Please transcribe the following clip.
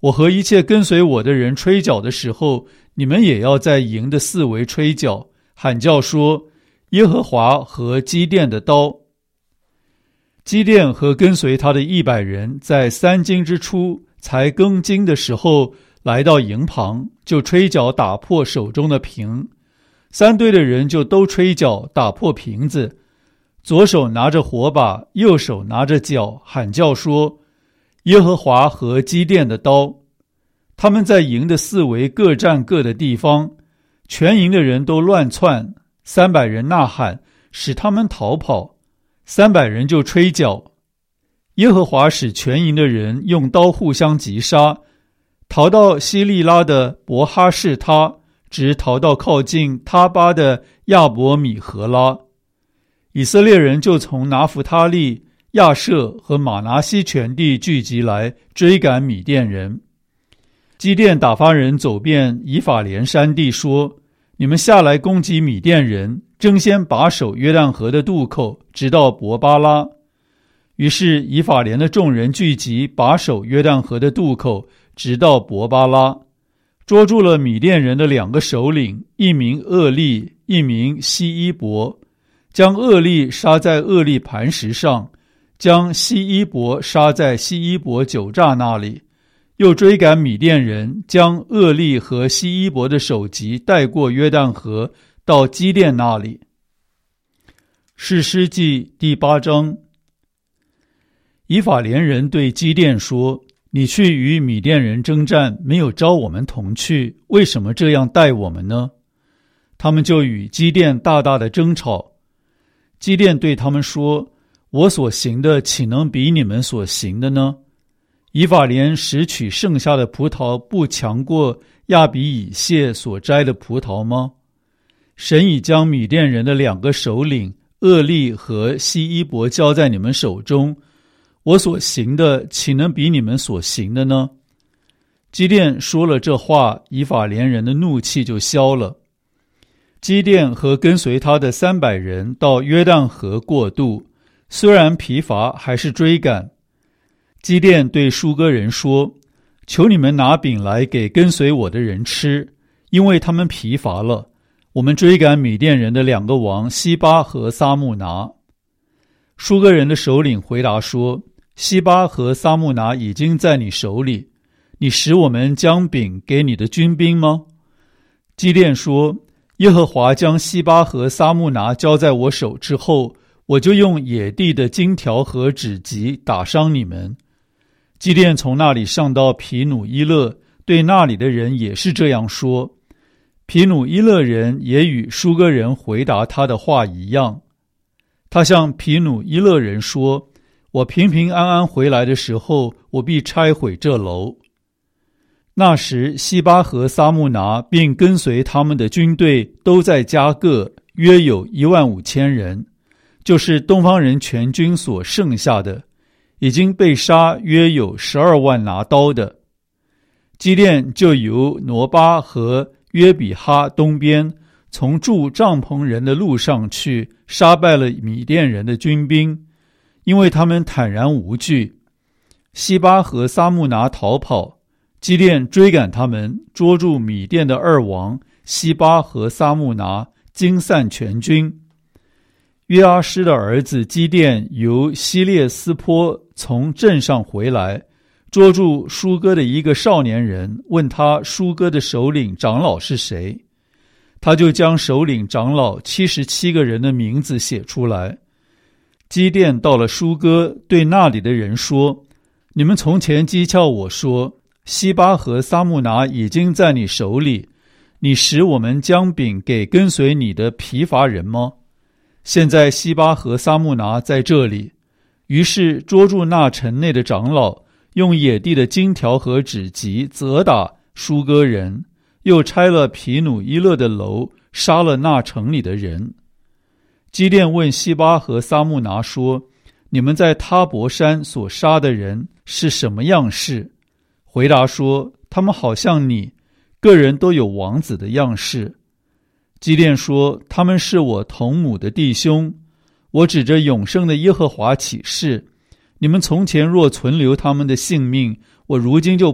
我和一切跟随我的人吹角的时候，你们也要在营的四围吹角，喊叫说，耶和华和基甸的刀。基甸和跟随他的100人在3更之初才更经的时候，来到营旁，就吹角打破手中的瓶。3队的人就都吹角打破瓶子，左手拿着火把，右手拿着角，喊叫说，耶和华和基甸的刀。他们在营的四围各占各的地方，全营的人都乱窜，300人呐喊，使他们逃跑，300人就吹角。耶和华使全营的人用刀互相击杀，逃到希利拉的伯哈士他，直逃到靠近他巴的亚伯米荷拉。以色列人就从拿弗他利、亚舍和玛拿西全地聚集来追赶米甸人。基甸打发人走遍以法莲山地，说，你们下来攻击米甸人，争先把守约旦河的渡口，直到伯巴拉。于是以法莲的众人聚集，把守约旦河的渡口，直到伯巴拉，捉住了米甸人的2个首领，一名厄利，一名希伊伯，将厄利杀在厄利磐石上，将希伊伯杀在希伊伯酒榨那里，又追赶米甸人，将厄利和希伊伯的首级带过约旦河，到基甸那里。士师记第8章。以法莲人对基甸说，你去与米甸人征战，没有召我们同去，为什么这样待我们呢？他们就与基甸大大的争吵。基甸对他们说，我所行的岂能比你们所行的呢？以法莲拾取剩下的葡萄，不强过亚比以谢所摘的葡萄吗？神已将米甸人的2个首领厄利和希伊伯交在你们手中，我所行的岂能比你们所行的呢？基甸说了这话，以法莲人的怒气就消了。基甸和跟随他的300人到约旦河过渡，虽然疲乏，还是追赶。基甸对疏割人说，求你们拿饼来给跟随我的人吃，因为他们疲乏了。我们追赶米甸人的2个王西巴和撒木拿。疏割人的首领回答说，西巴和撒木拿已经在你手里，你使我们将饼给你的军兵吗？基甸说，耶和华将西巴和撒木拿交在我手之后，我就用野地的荆条和指棘打伤你们。基甸从那里上到皮努伊勒，对那里的人也是这样说。皮努伊勒人也与疏割人回答他的话一样。他向皮努伊勒人说，我平平安安回来的时候，我必拆毁这楼。那时西巴和撒木拿并跟随他们的军队都在加各，约有15000人，就是东方人全军所剩下的，已经被杀约有12万拿刀的。基甸就由挪巴和约比哈东边，从住帐篷人的路上去，杀败了米甸人的军兵，因为他们坦然无惧。西巴和撒木拿逃跑，基甸追赶他们，捉住米甸的2王西巴和撒木拿，惊散全军。约阿施的儿子基甸由希列斯坡从镇上回来，捉住疏割的一个少年人，问他疏割的首领长老是谁。他就将首领长老77个人的名字写出来。基甸到了疏割，对那里的人说，你们从前讥诮我说，西巴和撒木拿已经在你手里，你使我们将饼给跟随你的疲乏人吗？现在西巴和撒木拿在这里。于是捉住那城内的长老，用野地的荆条和指棘责打疏割人，又拆了皮努伊勒的楼，杀了那城里的人。基甸问西巴和撒木拿说，你们在他伯山所杀的人是什么样式？回答说，他们好像你，个人都有王子的样式。基甸说，他们是我同母的弟兄，我指着永生的耶和华起誓，你们从前若存留他们的性命，我如今就